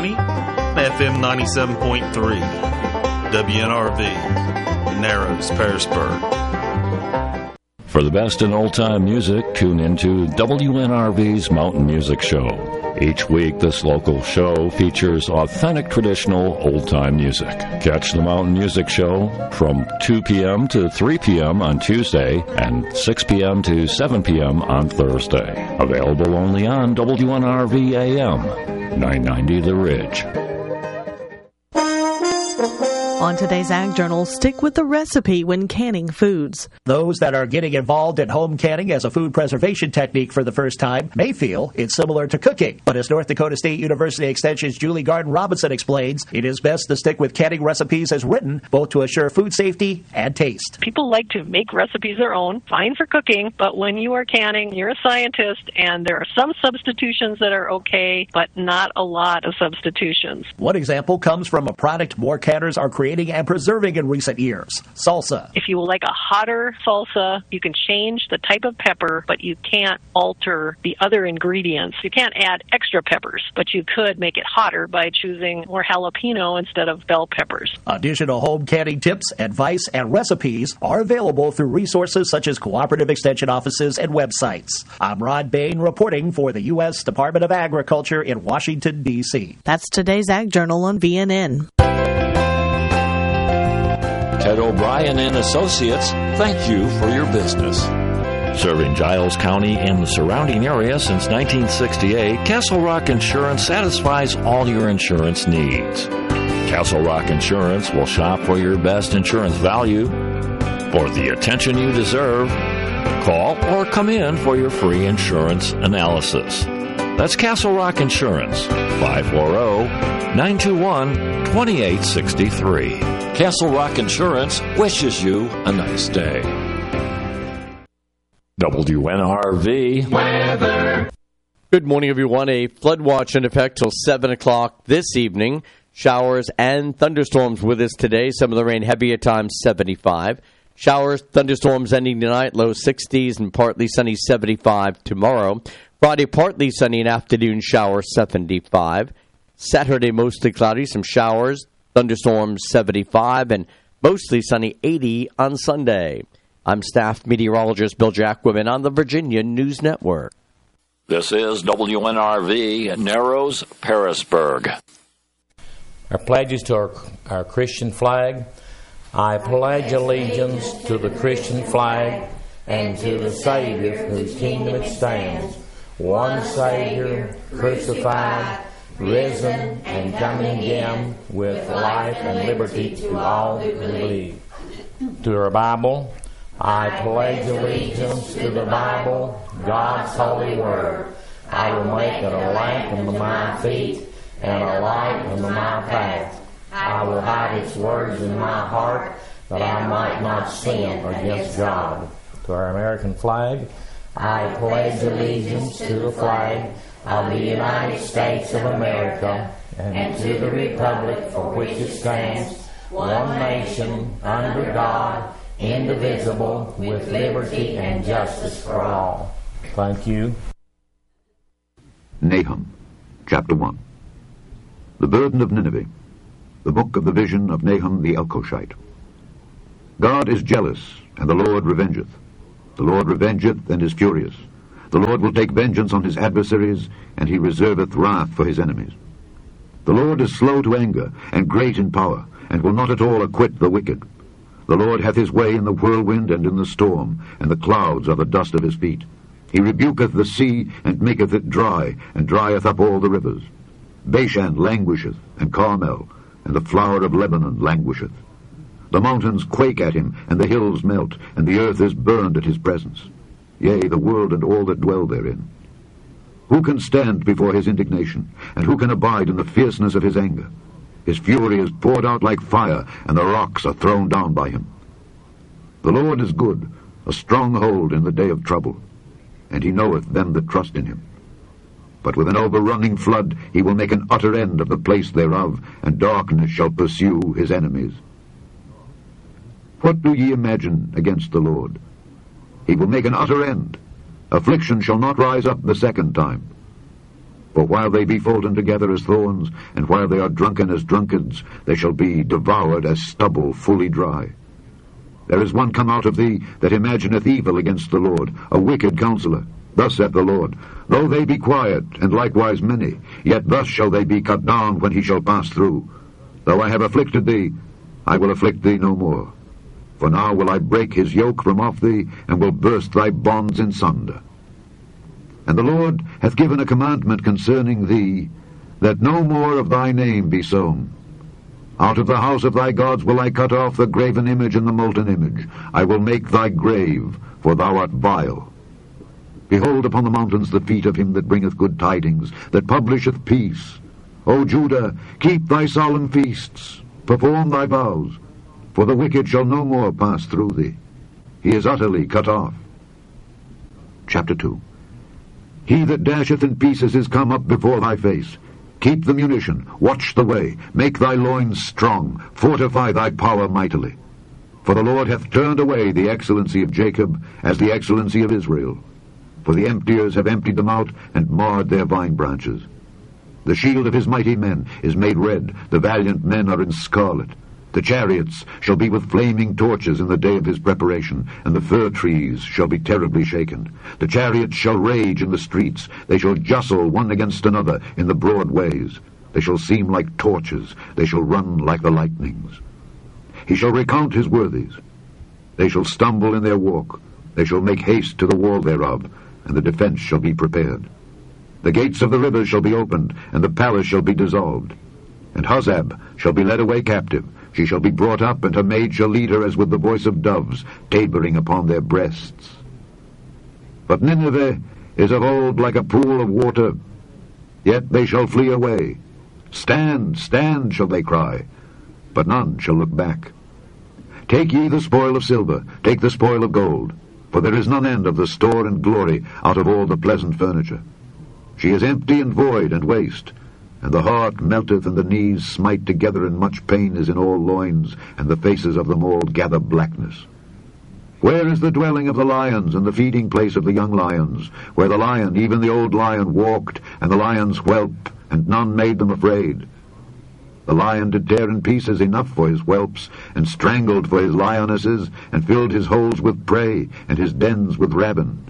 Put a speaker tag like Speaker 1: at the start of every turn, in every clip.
Speaker 1: 1490, FM 97.3, WNRV, Narrows, Pearisburg.
Speaker 2: For the best in old-time music, tune into WNRV's Mountain Music Show. Each week, this local show features authentic traditional old-time music. Catch the Mountain Music Show from 2 p.m. to 3 p.m. on Tuesday and 6 p.m. to 7 p.m. on Thursday. Available only on WNRV AM, 990 The Ridge.
Speaker 3: On today's Ag Journal, stick with the recipe when canning foods.
Speaker 4: Those that are getting involved in home canning as a food preservation technique for the first time may feel it's similar to cooking. But as North Dakota State University Extension's Julie Garden-Robinson explains, it is best to stick with canning recipes as written, both to assure food safety and taste.
Speaker 5: People like to make recipes their own, fine for cooking, but when you are canning, you're a scientist, and there are some substitutions that are okay, but not a lot of substitutions.
Speaker 4: One example comes from a product more canners are creating and preserving in recent years, salsa.
Speaker 5: If you like a hotter salsa, you can change the type of pepper, but you can't alter the other ingredients. You can't add extra peppers, but you could make it hotter by choosing more jalapeno instead of bell peppers.
Speaker 4: Additional home canning tips, advice, and recipes are available through resources such as cooperative extension offices and websites. I'm Rod Bain reporting for the U.S. Department of Agriculture in Washington, D.C.
Speaker 3: That's today's Ag Journal on VNN.
Speaker 2: Ted O'Brien and Associates, thank you for your business. Serving Giles County and the surrounding area since 1968, Castle Rock Insurance satisfies all your insurance needs. Castle Rock Insurance will shop for your best insurance value. For the attention you deserve, call or come in for your free insurance analysis. That's Castle Rock Insurance, 540-921-2863. Castle Rock Insurance wishes you a nice day. WNRV weather.
Speaker 6: Good morning, everyone. A flood watch in effect till 7 o'clock this evening. Showers and thunderstorms with us today. Some of the rain heavy at times, 75. Showers, thunderstorms ending tonight, low 60s and partly sunny, 75 tomorrow. Friday, partly sunny and afternoon showers, 75. Saturday, mostly cloudy, some showers, thunderstorms, 75, and mostly sunny, 80 on Sunday. I'm staff meteorologist Bill Jacquemin on the Virginia News Network.
Speaker 2: This is WNRV, Narrows, Pearisburg.
Speaker 7: Our pledges to our Christian flag. I pledge allegiance to the Christian flag and to the Savior whose kingdom it stands, one Savior, crucified, risen, and coming again with life and liberty to all who believe. To our Bible, I pledge allegiance to the Bible, God's holy word. I will make it a lamp unto my feet and a light unto my path. I will hide its words in my heart that I might not sin against God. To our American flag, I pledge allegiance to the flag of the United States of America and to the republic for which it stands, one nation, under God, indivisible, with liberty and justice for all. Thank you.
Speaker 8: Nahum, chapter 1. The burden of Nineveh, the book of the vision of Nahum the Elkoshite. God is jealous, and the Lord revengeth. The Lord revengeth and is furious. The Lord will take vengeance on his adversaries, and he reserveth wrath for his enemies. The Lord is slow to anger, and great in power, and will not at all acquit the wicked. The Lord hath his way in the whirlwind and in the storm, and the clouds are the dust of his feet. He rebuketh the sea, and maketh it dry, and drieth up all the rivers. Bashan languisheth, and Carmel, and the flower of Lebanon languisheth. The mountains quake at him, and the hills melt, and the earth is burned at his presence. Yea, the world and all that dwell therein. Who can stand before his indignation, and who can abide in the fierceness of his anger? His fury is poured out like fire, and the rocks are thrown down by him. The Lord is good, a stronghold in the day of trouble, and he knoweth them that trust in him. But with an overrunning flood he will make an utter end of the place thereof, and darkness shall pursue his enemies. What do ye imagine against the Lord? He will make an utter end. Affliction shall not rise up the second time. For while they be folden together as thorns, and while they are drunken as drunkards, they shall be devoured as stubble fully dry. There is one come out of thee that imagineth evil against the Lord, a wicked counselor. Thus saith the Lord, though they be quiet, and likewise many, yet thus shall they be cut down when he shall pass through. Though I have afflicted thee, I will afflict thee no more. For now will I break his yoke from off thee, and will burst thy bonds in sunder. And the Lord hath given a commandment concerning thee, that no more of thy name be sown. Out of the house of thy gods will I cut off the graven image and the molten image. I will make thy grave, for thou art vile. Behold upon the mountains the feet of him that bringeth good tidings, that publisheth peace. O Judah, keep thy solemn feasts, perform thy vows, for the wicked shall no more pass through thee. He is utterly cut off. Chapter 2. He that dasheth in pieces is come up before thy face. Keep the munition, watch the way, make thy loins strong, fortify thy power mightily. For the Lord hath turned away the excellency of Jacob as the excellency of Israel. For the emptiers have emptied them out and marred their vine branches. The shield of his mighty men is made red, the valiant men are in scarlet. The chariots shall be with flaming torches in the day of his preparation, and the fir trees shall be terribly shaken. The chariots shall rage in the streets, they shall jostle one against another in the broad ways. They shall seem like torches, they shall run like the lightnings. He shall recount his worthies. They shall stumble in their walk, they shall make haste to the wall thereof, and the defense shall be prepared. The gates of the rivers shall be opened, and the palace shall be dissolved. And Huzzab shall be led away captive. She shall be brought up, and her maid shall lead her as with the voice of doves, tabering upon their breasts. But Nineveh is of old like a pool of water, yet they shall flee away. Stand, stand, shall they cry, but none shall look back. Take ye the spoil of silver, take the spoil of gold, for there is none end of the store and glory out of all the pleasant furniture. She is empty and void and waste, and the heart melteth, and the knees smite together, and much pain is in all loins, and the faces of them all gather blackness. Where is the dwelling of the lions, and the feeding place of the young lions, where the lion, even the old lion, walked, and the lions whelped, and none made them afraid? The lion did tear in pieces enough for his whelps, and strangled for his lionesses, and filled his holes with prey, and his dens with rabble.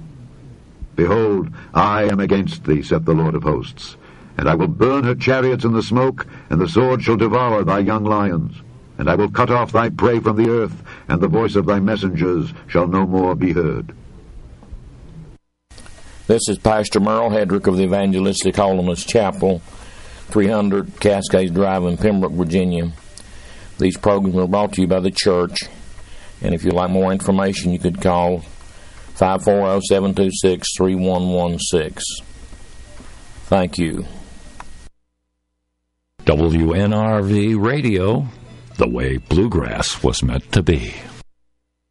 Speaker 8: Behold, I am against thee, saith the Lord of hosts, and I will burn her chariots in the smoke, and the sword shall devour thy young lions. And I will cut off thy prey from the earth, and the voice of thy messengers shall no more be heard.
Speaker 7: This is Pastor Merle Hedrick of the Evangelistic Holiness Chapel, 300 Cascades Drive in Pembroke, Virginia. These programs are brought to you by the church, and if you'd like more information, you could call 540-726-3116. Thank you.
Speaker 2: WNRV Radio, the way bluegrass was meant to be.